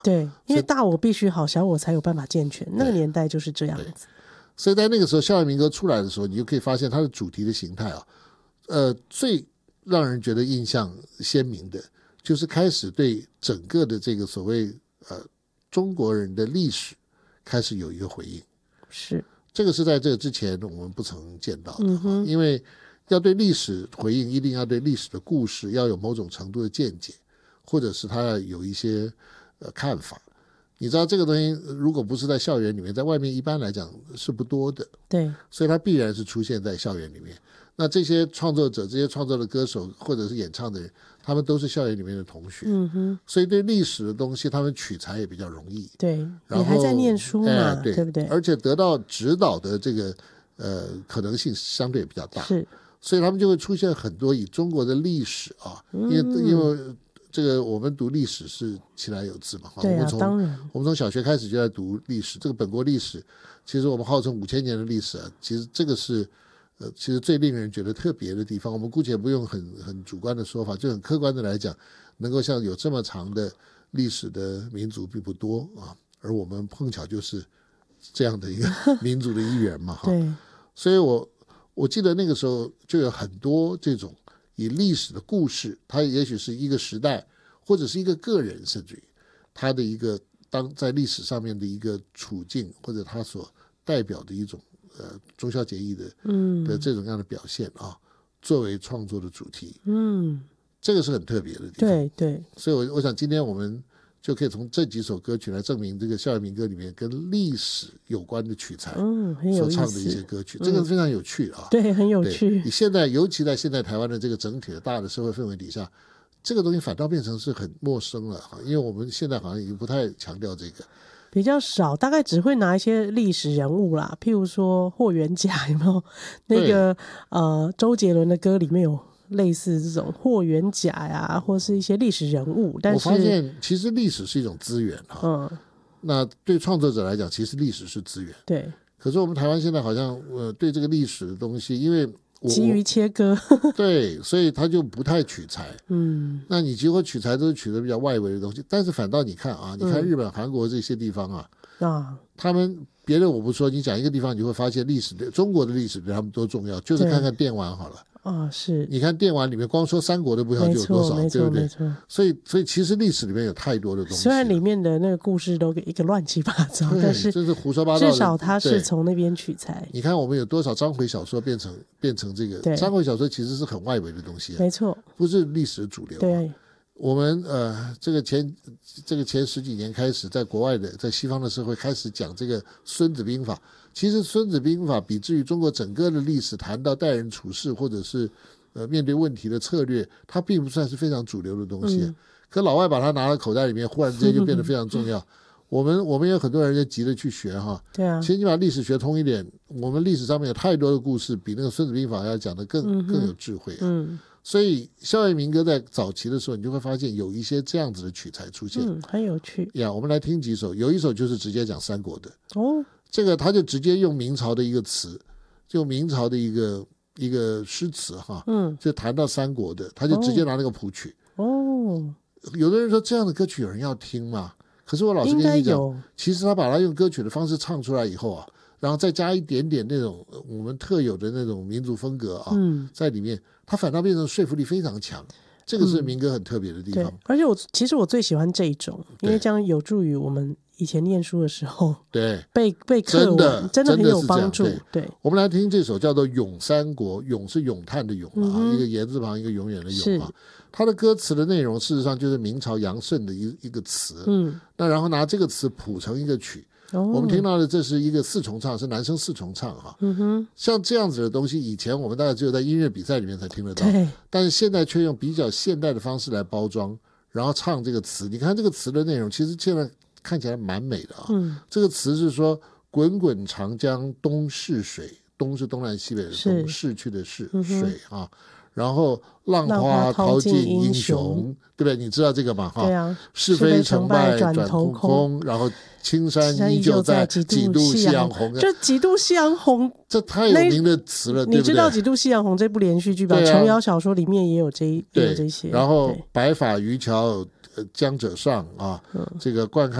对，因为大我必须好，小我才有办法健全，那个年代就是这样子。 所以在那个时候校园民歌出来的时候，你就可以发现它的主题的形态最让人觉得印象鲜明的就是开始对整个的这个所谓中国人的历史开始有一个回应。 是， 这个是在这个之前我们不曾见到的，因为要对历史回应，一定要对历史的故事要有某种程度的见解，或者是他要有一些看法。你知道这个东西如果不是在校园里面，在外面一般来讲是不多的， 对， 所以它必然是出现在校园里面。那这些创作者，这些创作的歌手或者是演唱的人，他们都是校园里面的同学，所以对历史的东西他们取材也比较容易。 对， 然后你还在念书嘛， 对不对？ 而且得到指导的这个可能性相对也比较大， 是， 所以他们就会出现很多以中国的历史啊，因为这个我们读历史是其来有自嘛， 对啊，当然， 我们从小学开始就在读历史，这个本国历史，其实我们号称5000年的历史啊，其实这个是其实最令人觉得特别的地方。我们姑且不用很主观的说法，就很客观的来讲，能够像有这么长的历史的民族并不多啊，而我们碰巧就是这样的一个民族的一员嘛， 对， 所以我记得那个时候就有很多这种以历史的故事，它也许是一个时代或者是一个个人，甚至于他的一个在历史上面的一个处境，或者他所代表的一种忠孝节义的这种样的表现啊，作为创作的主题，这个是很特别的地方。 对对， 所以我想今天我们就可以从这几首歌曲来证明这个校园民歌里面跟历史有关的曲材所唱的一些歌曲，这个非常有趣啊。 对，很有趣。 你现在尤其在现在台湾的这个整体的大的社会氛围底下，这个东西反倒变成是很陌生了，因为我们现在好像已经不太强调这个， 比较少，大概只会拿一些历史人物啦，譬如说霍元甲，有没有那个周杰伦的歌里面有类似这种霍元甲呀，或是一些历史人物。但是我发现其实历史是一种资源哈，那对创作者来讲，其实历史是资源。 对。 可是我们台湾现在好像对这个历史的东西，因为急于切割， 对，所以他就不太取材。那你结果取材都是取得比较外围的东西，但是反倒你看啊，你看日本、韩国这些地方啊，他们别的我不说，你讲一个地方，你就会发现中国的历史对他们多重要，就是看看电玩好了。是，你看电玩里面光说三国的不晓得就有多少，对不对？所以其实历史里面有太多的东西， 虽然里面的那个故事都一个乱七八糟，但是真是胡说八道的， 至少他是从那边取材。 你看我们有多少章回小说变成这个章回小说，其实是很外围的东西， 没错， 不是历史的主流。 对， 我们这个前10几年开始，在国外的在西方的社会开始讲这个《孙子兵法》。其实《孙子兵法》比至于中国整个的历史谈到待人处事或者是面对问题的策略，它并不算是非常主流的东西。可老外把它拿到口袋里面，忽然之间就变得非常重要。我们有很多人就急着去学哈。 对啊。 其实你把历史学通一点，我们历史上面有太多的故事，比那个《孙子兵法》要讲的更有智慧。所以校园民歌在早期的时候，你就会发现有一些这样子的曲材出现， 很有趣呀。我们来听几首，有一首就是直接讲三国的这个他就直接用明朝的一个词，就明朝的一个诗词哈，就谈到三国的，他就直接拿那个谱曲。有的人说这样的歌曲有人要听吗？可是我老实跟你讲，其实他把它用歌曲的方式唱出来以后啊，然后再加一点点那种我们特有的那种民族风格啊，在里面，它反倒变成说服力非常强。这个是民歌很特别的地方。 而且其实我最喜欢这一种，因为这样有助于我们以前念书的时候， 对背课文，真的很有帮助。对， 我们来听这首叫做《咏三国》，咏是咏叹的咏一个言字旁一个永远的咏啊。它的歌词的内容事实上就是明朝杨慎的一个词，那然后拿这个词谱成一个曲。我们听到的这是一个四重唱，是男生四重唱哈。像这样子的东西，以前我们大概只有在音乐比赛里面才听得到，但是现在却用比较现代的方式来包装，然后唱这个词。你看这个词的内容，其实现在看起来蛮美的啊。这个词是说“滚滚长江东逝水”，东是东南西北的东，逝去的逝，水啊。然后浪花淘尽英雄，对不对？你知道这个吗？ 对啊。 是非成败转头空，然后青山依旧在，几度夕阳红。 这几度夕阳红， 这太有名的词了，对不对？ 你知道几度夕阳红这部连续剧吧？琼瑶小说里面也有这些。 然后白发渔樵江者上啊，这个灌溉